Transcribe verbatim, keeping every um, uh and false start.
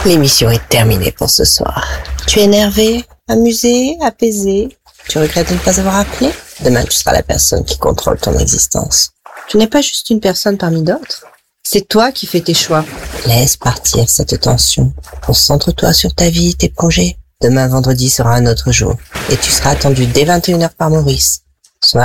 L'émission est terminée pour ce soir. Tu es énervé, amusé, apaisé? Tu regrettes de ne pas avoir appelé? Demain, tu seras la personne qui contrôle ton existence. Tu n'es pas juste une personne parmi d'autres. C'est toi qui fais tes choix. Laisse partir cette tension. Concentre-toi sur ta vie, tes projets. Demain, vendredi sera un autre jour. Et tu seras attendu dès vingt et une heures par Maurice.